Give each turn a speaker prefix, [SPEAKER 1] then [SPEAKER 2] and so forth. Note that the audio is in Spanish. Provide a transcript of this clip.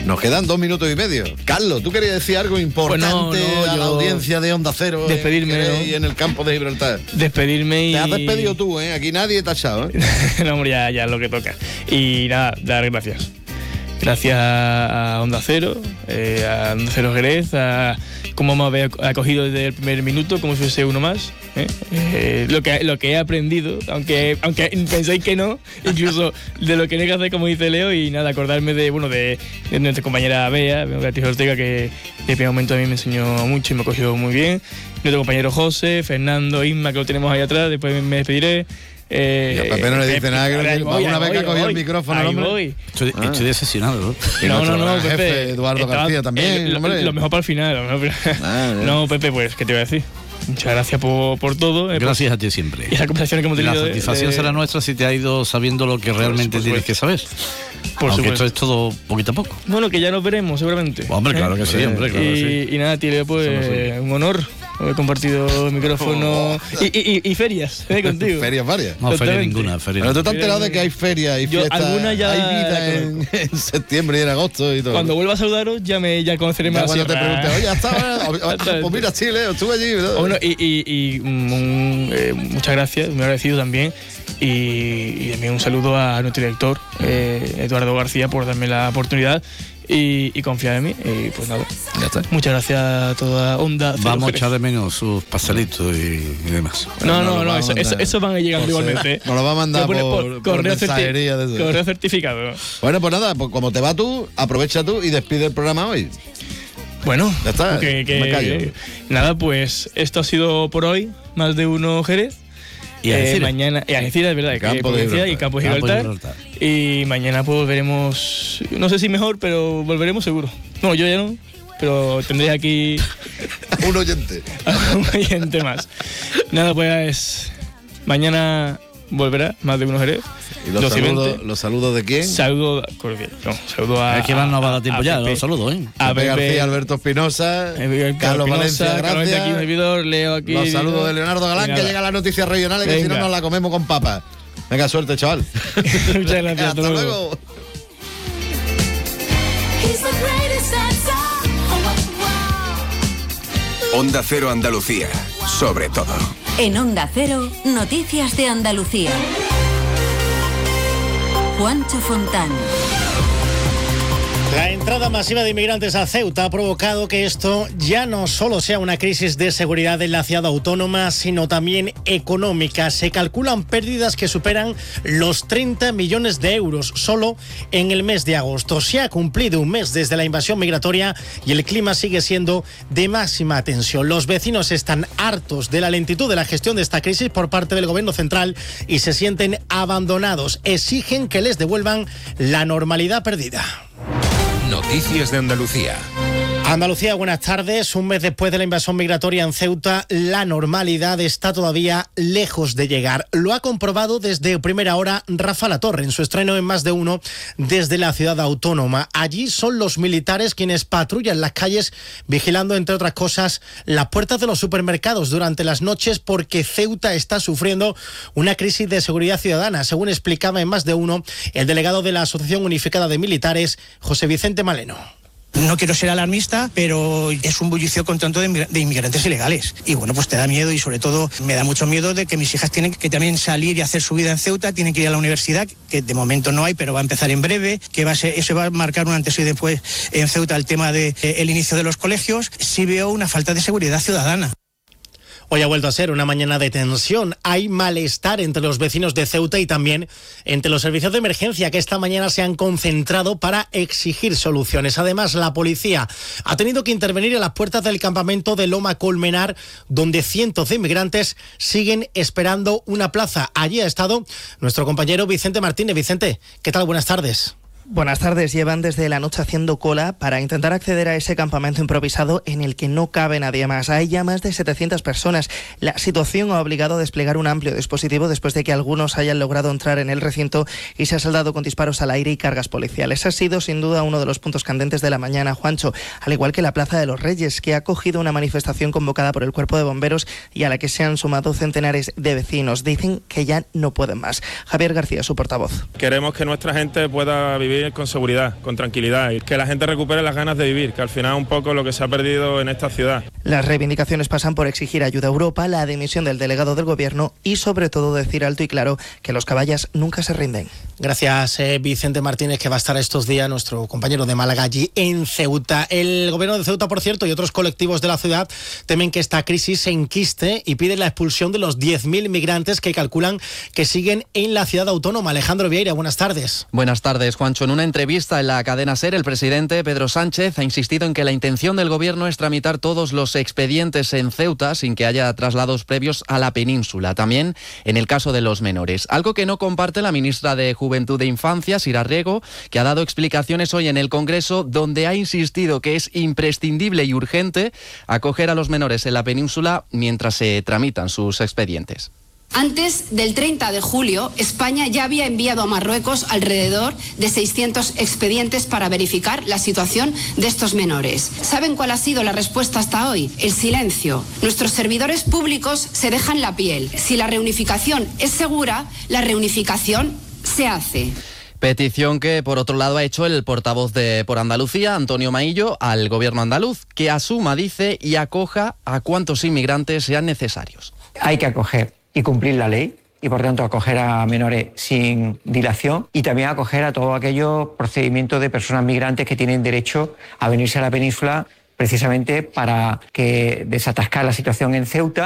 [SPEAKER 1] Nos quedan 2 minutos y medio. Carlos, ¿tú querías decir algo importante a la audiencia de Onda Cero?
[SPEAKER 2] Despedirme.
[SPEAKER 1] En el campo de Gibraltar.
[SPEAKER 2] Despedirme y...
[SPEAKER 1] Te has despedido tú, ¿eh? Aquí nadie te ha echado, ¿eh?
[SPEAKER 2] No, hombre, ya es lo que toca. Y nada, dar gracias. Gracias a Onda Cero, a Onda Cero Jerez, a cómo me habéis acogido desde el primer minuto, como si fuese uno más. Lo que he aprendido, aunque pensáis que no, incluso de lo que no hay que hacer, como dice Leo, y nada, acordarme de nuestra compañera Beatriz Ortega, que de primer momento a mí me enseñó mucho y me acogió muy bien. Nuestro compañero José, Fernando, Isma, que lo tenemos ahí atrás, después me despediré.
[SPEAKER 1] Y a Pepe no le dice nada, que una vez que ha cogido el micrófono,
[SPEAKER 2] ahí
[SPEAKER 1] hombre.
[SPEAKER 2] voy.
[SPEAKER 3] Estoy decepcionado,
[SPEAKER 2] ¿no? No,
[SPEAKER 1] Pepe.
[SPEAKER 2] Pepe.
[SPEAKER 1] Eduardo García también, hombre.
[SPEAKER 2] Lo mejor para el final. No, Pepe, pues, ¿qué te voy a decir? Muchas gracias por todo.
[SPEAKER 3] Gracias a ti siempre.
[SPEAKER 2] Y esa conversación que hemos tenido.
[SPEAKER 3] La satisfacción será nuestra si te ha ido sabiendo lo que realmente tienes que saber. Aunque esto es todo poquito a poco.
[SPEAKER 2] Bueno, que ya nos veremos seguramente.
[SPEAKER 3] Hombre, claro que sí, hombre, claro que sí.
[SPEAKER 2] Y nada, tío, pues un honor haber compartido micrófono y ferias contigo.
[SPEAKER 1] Ferias varias.
[SPEAKER 3] No, feria ninguna.
[SPEAKER 1] Pero tú te has enterado de que hay ferias y fiestas.
[SPEAKER 2] Alguna ya
[SPEAKER 1] hay vida en septiembre y en agosto y todo.
[SPEAKER 2] Cuando vuelva a saludaros ya conoceré más.
[SPEAKER 1] Cuando te pregunte, oye, pues mira, Chile, estuve allí.
[SPEAKER 2] Bueno, muchas gracias, muy agradecido también. Y también un saludo a nuestro director, Eduardo García, por darme la oportunidad y confiar en mí. Y pues nada,
[SPEAKER 1] ya está.
[SPEAKER 2] Muchas gracias a toda Onda Cero.
[SPEAKER 3] Vamos a echar de menos sus pastelitos y demás.
[SPEAKER 2] No, eso van a llegar igualmente.
[SPEAKER 1] Nos lo va a mandar por mensajería.
[SPEAKER 2] Correo certificado.
[SPEAKER 1] Bueno, pues nada, pues como te va tú, aprovecha tú y despide el programa hoy.
[SPEAKER 2] Bueno,
[SPEAKER 1] ya está. Me callo.
[SPEAKER 2] Nada, pues esto ha sido por hoy, Más de Uno Jerez.
[SPEAKER 3] Y
[SPEAKER 2] mañana, y Algeciras, es verdad,
[SPEAKER 1] y Campo de
[SPEAKER 2] Gibraltar. Y mañana pues volveremos, no sé si mejor, pero volveremos seguro. No, yo ya no, pero tendréis aquí
[SPEAKER 1] un oyente.
[SPEAKER 2] Un oyente más. Nada, pues mañana volverá Más de Uno Jerez.
[SPEAKER 1] ¿Y los saludos de quién?
[SPEAKER 2] Saludo cordial. Saludo a...
[SPEAKER 3] Es que no va a dar tiempo ya, los saludos,
[SPEAKER 1] a Pepe García, Alberto Espinosa, Carlos Valencia, gracias.
[SPEAKER 2] Aquí, servidor, Leo aquí.
[SPEAKER 1] Los saludos de Leonardo Galán, que llega a las noticias regionales, que si no nos la comemos con papas. Venga, suerte, chaval.
[SPEAKER 2] Muchas gracias.
[SPEAKER 1] Hasta luego.
[SPEAKER 4] Onda Cero Andalucía, sobre todo.
[SPEAKER 5] En Onda Cero, Noticias de Andalucía. Juancho Fontán.
[SPEAKER 6] La entrada masiva de inmigrantes a Ceuta ha provocado que esto ya no solo sea una crisis de seguridad en la ciudad autónoma, sino también económica. Se calculan pérdidas que superan los 30 millones de euros solo en el mes de agosto. Se ha cumplido un mes desde la invasión migratoria y el clima sigue siendo de máxima tensión. Los vecinos están hartos de la lentitud de la gestión de esta crisis por parte del gobierno central y se sienten abandonados. Exigen que les devuelvan la normalidad perdida.
[SPEAKER 4] Noticias de Andalucía.
[SPEAKER 6] Andalucía, buenas tardes. Un mes después de la invasión migratoria en Ceuta, la normalidad está todavía lejos de llegar. Lo ha comprobado desde primera hora Rafa Latorre en su estreno en Más de Uno desde la ciudad autónoma. Allí son los militares quienes patrullan las calles vigilando, entre otras cosas, las puertas de los supermercados durante las noches porque Ceuta está sufriendo una crisis de seguridad ciudadana, según explicaba en Más de Uno el delegado de la Asociación Unificada de Militares, José Vicente Maleno.
[SPEAKER 7] No quiero ser alarmista, pero es un bullicio constante de inmigrantes ilegales. Y bueno, pues te da miedo y sobre todo me da mucho miedo de que mis hijas tienen que también salir y hacer su vida en Ceuta, tienen que ir a la universidad, que de momento no hay, pero va a empezar en breve, que eso va a marcar un antes y después en Ceuta el tema del inicio de los colegios. Sí veo una falta de seguridad ciudadana.
[SPEAKER 6] Hoy ha vuelto a ser una mañana de tensión. Hay malestar entre los vecinos de Ceuta y también entre los servicios de emergencia que esta mañana se han concentrado para exigir soluciones. Además, la policía ha tenido que intervenir en las puertas del campamento de Loma Colmenar, donde cientos de inmigrantes siguen esperando una plaza. Allí ha estado nuestro compañero Vicente Martínez. Vicente, ¿qué tal? Buenas tardes.
[SPEAKER 8] Buenas tardes. Llevan desde la noche haciendo cola para intentar acceder a ese campamento improvisado en el que no cabe nadie más. Hay ya más de 700 personas. La situación ha obligado a desplegar un amplio dispositivo después de que algunos hayan logrado entrar en el recinto y se ha saldado con disparos al aire y cargas policiales. Ha sido sin duda uno de los puntos candentes de la mañana, Juancho, al igual que la Plaza de los Reyes, que ha acogido una manifestación convocada por el Cuerpo de Bomberos y a la que se han sumado centenares de vecinos. Dicen que ya no pueden más. Javier García, su portavoz.
[SPEAKER 9] Queremos que nuestra gente pueda vivir vivir con seguridad, con tranquilidad y que la gente recupere las ganas de vivir, que al final es un poco lo que se ha perdido en esta ciudad.
[SPEAKER 8] Las reivindicaciones pasan por exigir ayuda a Europa, la dimisión del delegado del Gobierno y sobre todo decir alto y claro que los caballas nunca se rinden.
[SPEAKER 6] Gracias, Vicente Martínez, que va a estar estos días, nuestro compañero de Málaga, allí en Ceuta. El Gobierno de Ceuta, por cierto, y otros colectivos de la ciudad temen que esta crisis se enquiste y piden la expulsión de los 10.000 migrantes que calculan que siguen en la ciudad autónoma. Alejandro Vieira, buenas tardes.
[SPEAKER 10] Buenas tardes, Juancho. En una entrevista en la cadena SER, el presidente Pedro Sánchez ha insistido en que la intención del Gobierno es tramitar todos los expedientes en Ceuta sin que haya traslados previos a la península, también en el caso de los menores. Algo que no comparte la ministra de Juventud e Infancia, Sira Riego, que ha dado explicaciones hoy en el Congreso, donde ha insistido que es imprescindible y urgente acoger a los menores en la península mientras se tramitan sus expedientes.
[SPEAKER 11] Antes del 30 de julio, España ya había enviado a Marruecos alrededor de 600 expedientes para verificar la situación de estos menores. ¿Saben cuál ha sido la respuesta hasta hoy? El silencio. Nuestros servidores públicos se dejan la piel. Si la reunificación es segura, la reunificación se hace.
[SPEAKER 10] Petición que, por otro lado, ha hecho el portavoz de Por Andalucía, Antonio Maillo, al Gobierno andaluz, que asuma, dice, y acoja a cuantos inmigrantes sean necesarios.
[SPEAKER 12] Hay que acoger y cumplir la ley y, por tanto, acoger a menores sin dilación y también acoger a todos aquellos procedimientos de personas migrantes que tienen derecho a venirse a la península precisamente para desatascar la situación en Ceuta.